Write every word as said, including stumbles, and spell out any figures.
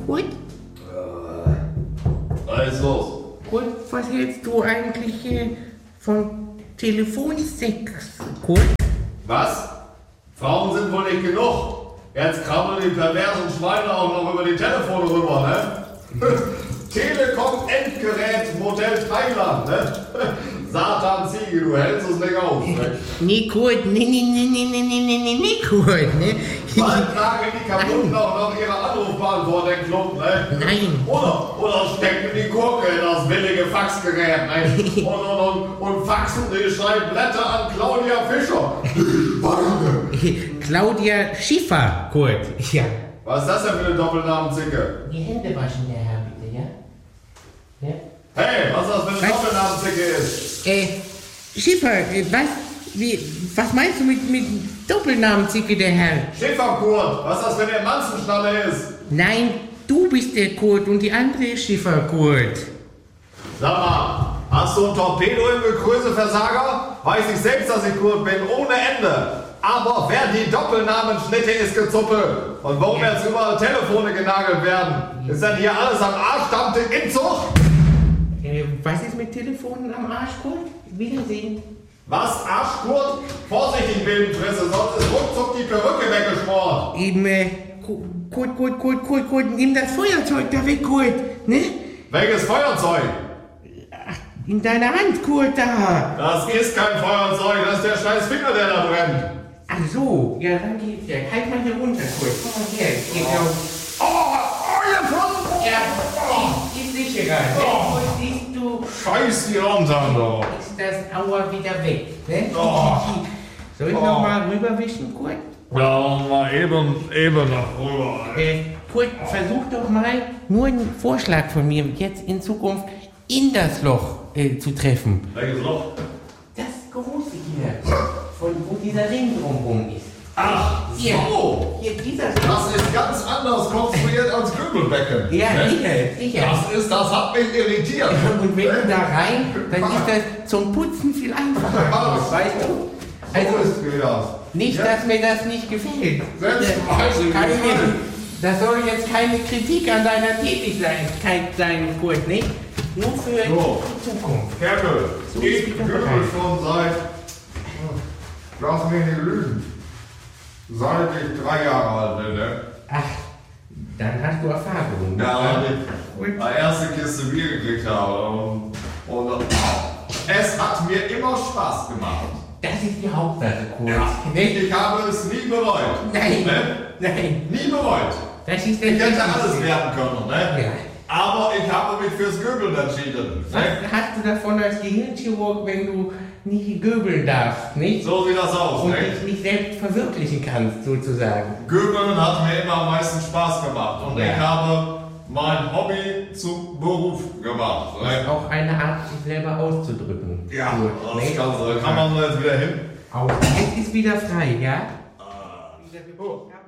Gut? Was ist los? Gut, was hältst du eigentlich äh, von Telefonsex? Gut? Was? Frauen sind wohl nicht genug. Jetzt krabbeln die perversen Schweine auch noch über die Telefone rüber, ne? Telekom-Endgerät Modell Thailand, ne? Satan Ziege, du hältst es nicht aus, ne? Nee, gut, nee, nee, nee, nee, nee, nee, nee, nee, nee, gut, ne? Bald tragen die kaputten auch noch ihre Anrufbeantworter in den Club, ne? Nein. Oder, oder stecken die Gurke in das billige Faxgerät, ne? Und, und, und, und faxen die Schreibblätter an Claudia Fischer. Claudia Schiffer, gut, ja. Was ist das denn für eine Doppelnamenzicke? Die Hände waschen, der Herr, bitte, ja? Ja? Hey, was das für eine Was? Doppelnamenzicke ist? Äh, Schiffer, äh, was, wie, was meinst du mit, mit Doppelnamenzicke, der Herr? Schifferkurt, was das für eine Manzenschnalle ist? Nein, du bist der Kurt und die andere ist Schiffer, Kurt. Sag mal, hast du ein Torpedo im Gekröse-Versager? Weiß ich selbst, dass ich Kurt bin, ohne Ende. Aber wer die Doppelnamenschnitte ist gezuppelt. Und warum Ja. jetzt überall Telefone genagelt werden? Ist denn hier alles am Arsch, Tante Inzucht? Äh, was ist mit Telefonen am Arsch, Kurt? Wiedersehen. Was, Arschkurt? Vorsichtig, Bildenfresse, sonst ist ruckzuck die Perücke weggeschmort. Eben, äh, Kurt, Kurt, Kurt, Kurt, Kurt, nimm das Feuerzeug da weg, Kurt, ne? Welches Feuerzeug? In deiner Hand, Kurt, da. Das ist kein Feuerzeug, das ist der scheiß Finger, der da brennt. Ach so, ja, dann geht's ja. Halt mal hier runter, Kurt. Komm mal her, ich geh drauf. Oh, oh, ihr Flammen! Ja, ist, ist sicherer, ne? Oh. Und siehst du, Scheiß die Laternen doch. ist das Aua wieder weg, ne? Oh. Soll ich Oh. noch mal rüberwischen, Kurt? Ja, mal eben, eben noch rüber. Äh, Kurt, versuch doch mal, nur ein Vorschlag von mir, jetzt in Zukunft in das Loch äh, zu treffen. Welches Loch? Das große hier, von wo dieser Ring drumherum ist. Ach, Hier, so. hier, dieser Das ist ganz anders konstruiert als Kübelbecken. Ja, Ne? sicher, sicher. Das ist, das hat mich irritiert. Und wenn du da rein, dann ist das zum Putzen viel einfacher. Was? Weißt du? Also Also, ist mir das. nicht, Ja. dass mir das nicht gefällt. Selbstverständlich. Kann ich nicht. Das soll jetzt keine Kritik an deiner Tätigkeit sein, Kurt, nicht? Nur für So. die Zukunft. Kerkel, So ich ist wieder kübel bereit. schon seit, lass mich nicht lügen, seit ich drei Jahre alt bin, ne? Ach, dann hast du Erfahrung. Ja, weil ich Und? meine erste Kiste Bier gekriegt habe. Und, und es hat mir immer Spaß gemacht. Das ist die Hauptsache, Kurt. Ja, Nicht? ich habe es nie bereut. Nein, Ne? nein. Nie bereut. Das ist der Ich hätte alles werden können, ne? Ja. Aber ich habe mich fürs Göbeln entschieden. Was Ne? hast du davon als Gehirnchirurg, wenn du nicht göbeln darfst, nicht? So sieht das aus, Und ne? dich nicht selbst verwirklichen kannst, sozusagen. Göbeln hat mir immer am meisten Spaß gemacht. Und Ja. ich habe mein Hobby zum Beruf gemacht. Das ist Ne? auch eine Art, sich selber auszudrücken. Ja, Gut, das nicht? kann, kann man so jetzt wieder hin. Aus. Jetzt ist wieder frei, ja? Ah. Oh.